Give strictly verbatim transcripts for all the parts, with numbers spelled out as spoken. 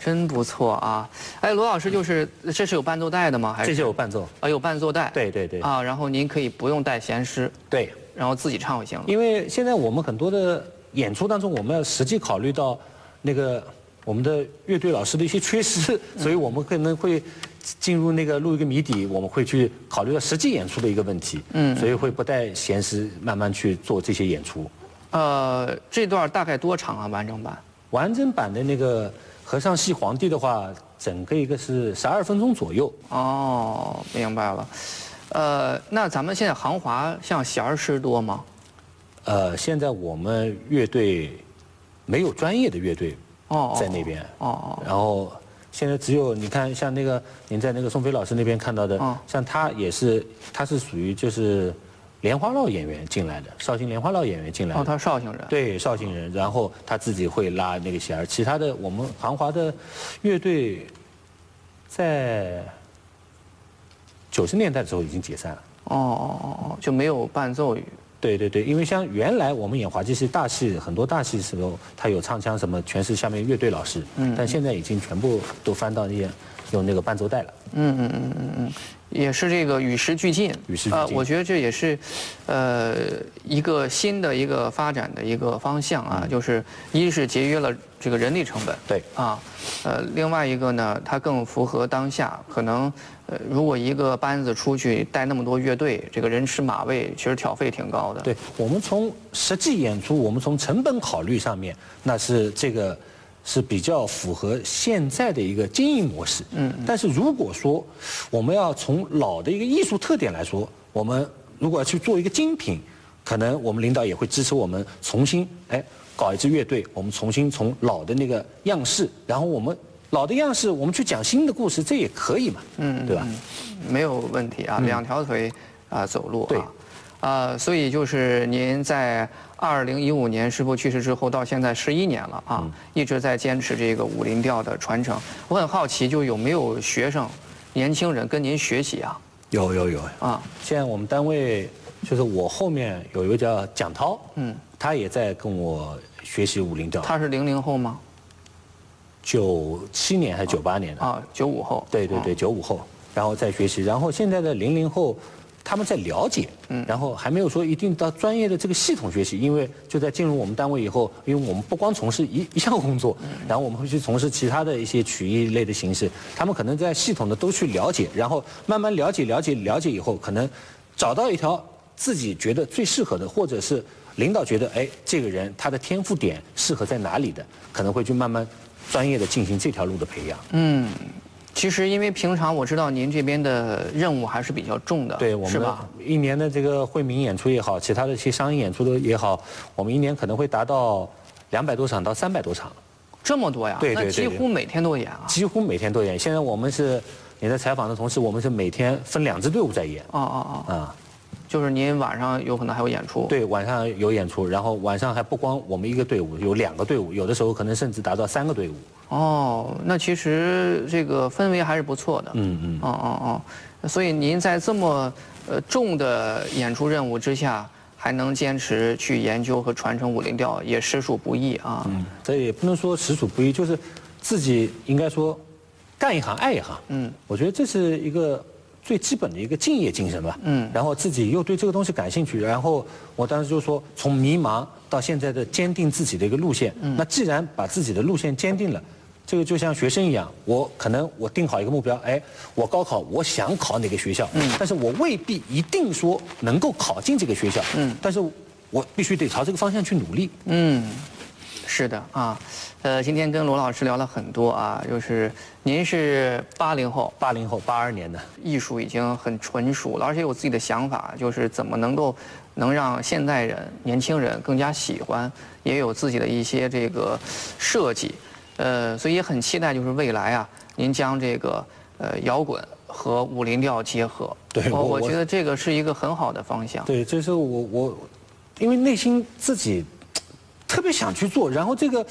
真不错啊！哎，罗老师，就是这是有伴奏带的吗？还是这是有伴奏啊？有伴奏带。 对对对。 啊，然后您可以不用带弦师。 对。 然后自己唱就行了。 因为现在我们很多的演出当中，我们要实际考虑到那个我们的乐队老师的一些缺失，所以我们可能会进入那个录一个谜底，我们会去考虑到实际演出的一个问题。嗯。所以会不带弦师慢慢去做这些演出。 呃，这段大概多长啊？完整版？ 完整版的那个和尚戏皇帝的话，整个一个是十二分钟左右。 哦，明白了。呃，那咱们现在行华像弦儿师多吗？ 呃，现在我们乐队没有专业的乐队在那边。哦哦。然后现在只有你看，像那个您在那个宋飞老师那边看到的，哦、像他也是，他是属于就是莲花落演员进来的，绍兴莲花落演员进来的。 哦，他是绍兴人。 对，绍兴人，然后他自己会拉那个弦儿，其他的我们行华的乐队在九十年代的时候已经解散了。 哦哦哦，就没有伴奏。 对对对，因为像原来我们演滑稽戏大戏，很多大戏的时候，他有唱腔什么，全是下面乐队老师。嗯。但现在已经全部都翻到那些用那个伴奏带了。嗯嗯嗯嗯嗯，也是这个与时俱进。 与时俱进。 呃，我觉得这也是，呃，一个新的一个发展的一个方向啊，嗯、就是一是节约了这个人力成本。 对。 啊，呃，另外一个呢，它更符合当下可能。呃，如果一个班子出去带那么多乐队，这个人吃马喂，其实挑费挺高的。 对，我们从实际演出，我们从成本考虑上面，那是这个是比较符合现在的一个经营模式。嗯。但是如果说我们要从老的一个艺术特点来说，我们如果要去做一个精品，可能我们领导也会支持我们重新哎搞一支乐队，我们重新从老的那个样式，然后我们。老的样式，我们去讲新的故事，这也可以嘛，嗯，对吧？ 没有问题啊，嗯、两条腿啊、呃、走路啊， 对， 啊、呃，所以就是您在二零一五年师傅去世之后，到现在十一年了啊，嗯、一直在坚持这个武林调的传承。我很好奇，就有没有学生、年轻人跟您学习啊？ 有有有啊！现在我们单位就是我后面有一个叫蒋涛，嗯，他也在跟我学习武林调。 他是零零后吗？ 九七年还是九八年的啊？九五后。 对对对，九五后，然后再学习，然后现在的零零后，他们在了解，嗯，然后还没有说一定到专业的这个系统学习，因为就在进入我们单位以后，因为我们不光从事一一项工作，然后我们会去从事其他的一些曲艺类的形式，他们可能在系统的都去了解，然后慢慢了解了解了解以后，可能找到一条自己觉得最适合的，或者是领导觉得哎这个人他的天赋点适合在哪里的，可能会去慢慢。专业的进行这条路的培养。嗯， 其实因为平常我知道您这边的任务还是比较重的， 对，我们一年的这个惠民演出也好，其他的一些商业演出的也好，我们一年可能会达到两百多场到三百多场。 这么多呀？ 对对对， 那几乎每天都演啊。 几乎每天都演。现在我们是你在采访的同时，我们是每天分两支队伍在演。哦哦哦。啊。 就是您晚上有可能还有演出， 对，晚上有演出，然后晚上还不光我们一个队伍，有两个队伍，有的时候可能甚至达到三个队伍。 哦，那其实这个氛围还是不错的。嗯嗯。哦哦哦，所以您在这么呃重的演出任务之下，还能坚持去研究和传承武林调，也实属不易啊。嗯， 这也不能说实属不易，就是自己应该说干一行爱一行。嗯，我觉得这是一个。最基本的一个敬业精神吧，嗯，然后自己又对这个东西感兴趣，然后我当时就说，从迷茫到现在的坚定自己的一个路线，嗯，那既然把自己的路线坚定了，这个就像学生一样，我可能我定好一个目标，哎，我高考我想考哪个学校，嗯，但是我未必一定说能够考进这个学校，嗯，但是我必须得朝这个方向去努力， 嗯。是的啊，呃，今天跟罗老师聊了很多啊，就是您是八零后， 八零后，八二年的， 艺术已经很纯熟了，而且有自己的想法，就是怎么能够能让现代人、年轻人更加喜欢，也有自己的一些这个设计，呃，所以也很期待，就是未来啊，您将这个呃摇滚和武林调结合， 对， 我我觉得这个是一个很好的方向。 对，这是我我，因为内心自己。特别想去做，然后这个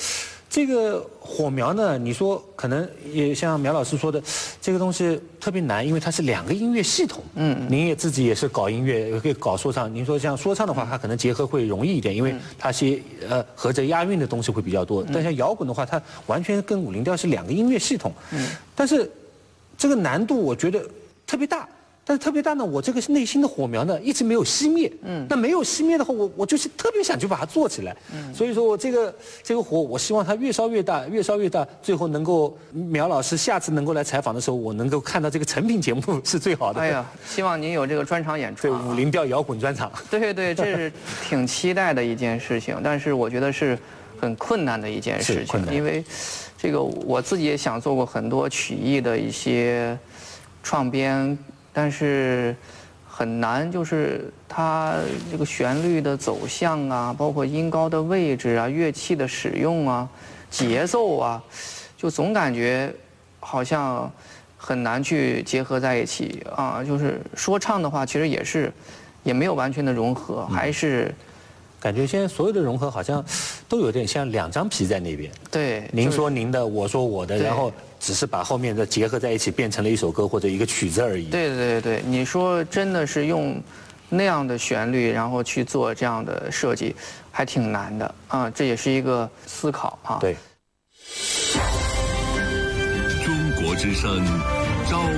这个火苗呢，你说可能也像苗老师说的，这个东西特别难，因为它是两个音乐系统。嗯，您也自己也是搞音乐，也可以搞说唱。您说像说唱的话，它可能结合会容易一点，因为它些呃合着押韵的东西会比较多。但像摇滚的话，它完全跟五零调是两个音乐系统。嗯，但是这个难度我觉得特别大。但是特别大呢，我这个内心的火苗呢一直没有熄灭。嗯，那没有熄灭的话，我我就是特别想去把它做起来。嗯，所以说我这个这个火，我希望它越烧越大，越烧越大，最后能够苗老师下次能够来采访的时候，我能够看到这个成品节目是最好的。 哎呀，希望您有这个专场演出。 对，五零调摇滚专场。 对对，这是挺期待的一件事情，但是我觉得是很困难的一件事情，因为这个我自己也想做过很多曲艺的一些创编。但是很难，就是它这个旋律的走向啊，包括音高的位置啊，乐器的使用啊，节奏啊，就总感觉好像很难去结合在一起啊。就是说唱的话，其实也是也没有完全的融合，还是感觉现在所有的融合好像都有点像两张皮在那边。 对， 您说您的，我说我的，然后只是把后面的结合在一起，变成了一首歌或者一个曲子而已。 对对对，你说真的是用那样的旋律，然后去做这样的设计，还挺难的啊。这也是一个思考啊。 对。 中国之声，朝。